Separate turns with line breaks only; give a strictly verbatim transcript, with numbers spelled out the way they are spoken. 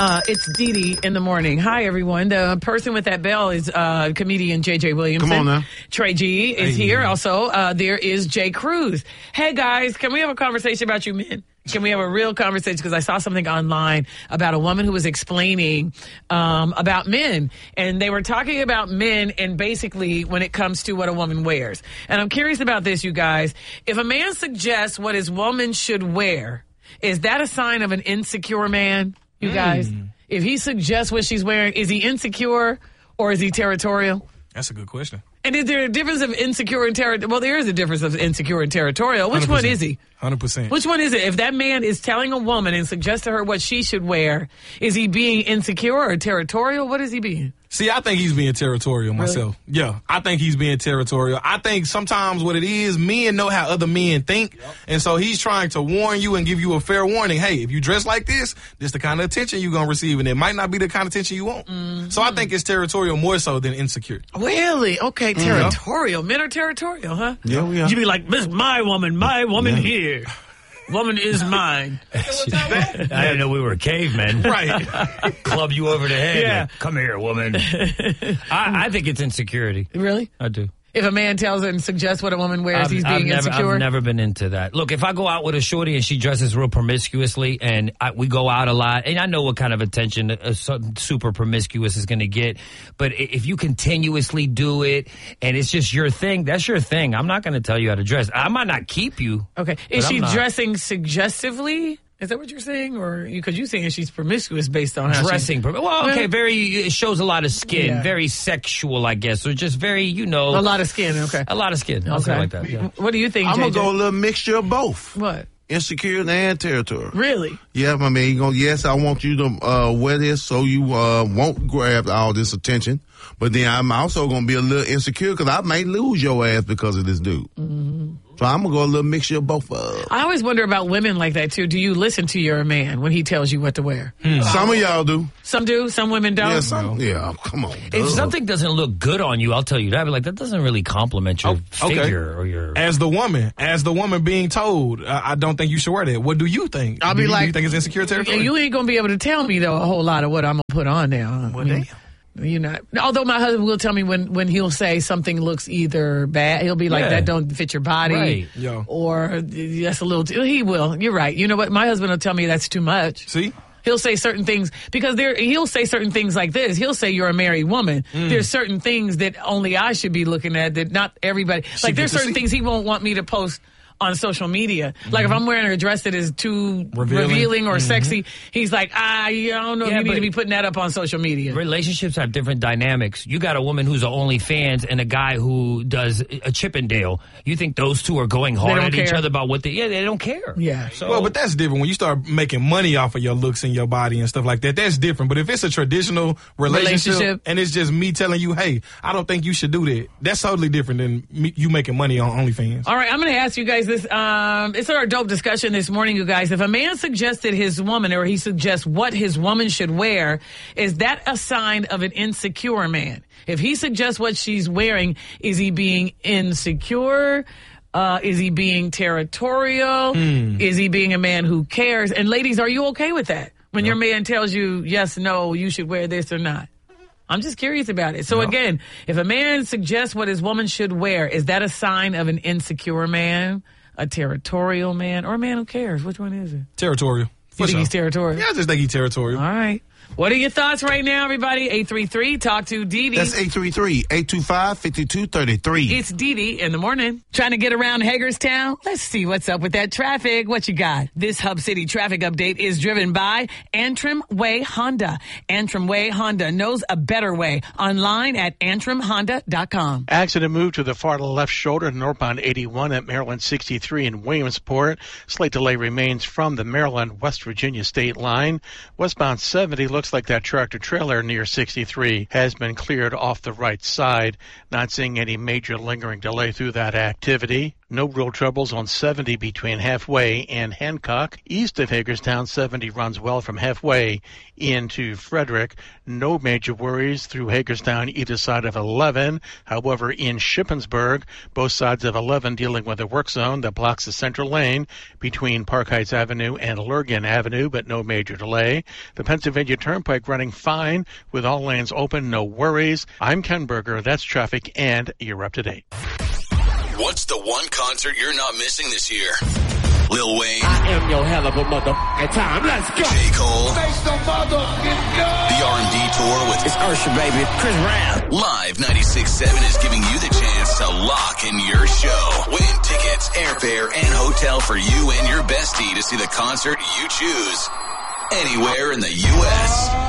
Uh, it's Dee Dee in the morning. Hi, everyone. The person with that bell is uh, comedian J J Williamson.
Come on now.
Trey G is
hey.
here. Also, uh, there is Jay Cruz. Hey, guys, can we have a conversation about you men? Can we have a real conversation? Because I saw something online about a woman who was explaining um, about men. And they were talking about men and basically when it comes to what a woman wears. And I'm curious about this, you guys. If a man suggests what his woman should wear, is that a sign of an insecure man? You guys, mm. if he suggests what she's wearing, is he insecure or is he territorial?
That's a good question.
And is there a difference of insecure and territorial? Well, there is a difference of insecure and territorial. Which one is he?
one hundred percent.
Which one is it? If that man is telling a woman and suggests to her what she should wear, is he being insecure or territorial? What is he being?
See, I think he's being territorial myself.
Really?
Yeah, I think he's being territorial. I think sometimes what it is, men know how other men think. Yep. And so he's trying to warn you and give you a fair warning. Hey, if you dress like this, this is the kind of attention you're going to receive. And it might not be the kind of attention you want. Mm-hmm. So I think it's territorial more so than insecure.
Really? Okay, territorial. Mm-hmm. Men are territorial, huh?
Yeah, we are.
You'd be like, this is my woman, my woman yeah. here. Woman is mine.
I didn't know we were cavemen.
Right.
Club you over the head.
Yeah.
Like, come here, woman. I, I think it's insecurity.
Really?
I do.
If a man tells her and suggests what a woman wears,
I've,
he's being
I've never,
insecure?
I've never been into that. Look, if I go out with a shorty and she dresses real promiscuously and I, we go out a lot, and I know what kind of attention a, a super promiscuous is going to get, but if you continuously do it and it's just your thing, that's your thing. I'm not going to tell you how to dress. I might not keep you.
Okay. Is she dressing suggestively? Is that what you're saying? Or because you're saying she's promiscuous based on how
dressing?
She's...
Well, okay, very, it shows a lot of skin,
yeah.
very sexual, I guess, or just very, you know.
A lot of skin, okay.
A lot of skin, I'll
okay.
say it like that, yeah.
What do you think,
I'm
J J?
going to go a little mixture of both.
What?
Insecure and territory.
Really?
Yeah, I mean, you go, yes, I want you to uh, wear this so you uh, won't grab all this attention. But then I'm also going to be a little insecure because I may lose your ass because of this dude. Mm-hmm. So I'm going to go a little mixture of both of them.
I always wonder about women like that, too. Do you listen to your man when he tells you what to wear?
Hmm. Some of y'all do.
Some do? Some women don't?
Yeah, some, yeah come on.
If
duh.
something doesn't look good on you, I'll tell you that. I'll be like, that doesn't really compliment your
oh, okay.
figure or your...
As the woman, as the woman being told, I, I don't think you should wear that. What do you think?
I'll
do
be
you,
like...
Do you think it's insecure territory?
You ain't going to be able to tell me, though, a whole lot of what I'm going to put on now.
Well, damn.
You know, although my husband will tell me when, when he'll say something looks either bad, he'll be like,
yeah.
that don't fit your body,
right.
Yo.
or that's a little, too, he will. You're right. You know what? My husband will tell me that's too much.
See?
He'll say certain things because there, he'll say certain things like this. He'll say you're a married woman. Mm. There's certain things that only I should be looking at that not everybody,
Should
like there's certain
see.
things he won't want me to post on social media. Mm-hmm. Like if I'm wearing a dress that is too revealing, revealing or mm-hmm. sexy, he's like, ah, I don't know
yeah,
if you need to be putting that up on social media.
Relationships have different dynamics. You got a woman who's an OnlyFans and a guy who does a Chippendale. You think those two are going hard at care. each other about what they, yeah, they don't care.
Yeah.
So, well, but that's different. When you start making money off of your looks and your body and stuff like that, that's different. But if it's a traditional relationship, relationship. and it's just me telling you, hey, I don't think you should do that, that's totally different than me, you making money on OnlyFans.
All right, I'm going to ask you guys this. Um, It's our dope discussion this morning, you guys. If a man suggested his woman or he suggests what his woman should wear, is that a sign of an insecure man? If he suggests what she's wearing, is he being insecure? Uh, is he being territorial? Mm. Is he being a man who cares? And ladies, are you okay with that? When yep. your man tells you, yes, no, you should wear this or not? I'm just curious about it. So no. again, if a man suggests what his woman should wear, is that a sign of an insecure man? A territorial man, or a man who cares? Which one is it?
Territorial.
You think
sure.
he's territorial?
Yeah, I just think he's territorial.
All right. What are your thoughts right now, everybody? eight three three, talk to Dee Dee.
That's eight three three, eight two five, five two three three.
It's Dee Dee in the morning. Trying to get around Hagerstown? Let's see what's up with that traffic. What you got? This Hub City traffic update is driven by Antrim Way Honda. Antrim Way Honda knows a better way. Online at antrim honda dot com.
Accident moved to the far left shoulder, northbound eighty-one at Maryland sixty-three in Williamsport. Slight delay remains from the Maryland-West Virginia state line. Westbound seventy looks like that tractor-trailer near sixty-three has been cleared off the right side. Not seeing any major lingering delay through that activity. No real troubles on seventy between Halfway and Hancock. East of Hagerstown, seventy runs well from Halfway into Frederick. No major worries through Hagerstown either side of eleven. However, in Shippensburg, both sides of eleven dealing with a work zone that blocks the central lane between Park Heights Avenue and Lurgan Avenue, but no major delay. The Pennsylvania Turnpike running fine with all lanes open, no worries. I'm Ken Berger. That's traffic, and you're up to date.
What's the one concert you're not missing this year? Lil Wayne.
I am your hell of a motherfucking time. Let's go.
J. Cole.
Make some motherfucking go.
The R and B tour with
It's Usher, baby. Chris Brown.
Live ninety-six point seven is giving you the chance to lock in your show. Win tickets, airfare, and hotel for you and your bestie to see the concert you choose anywhere in the U S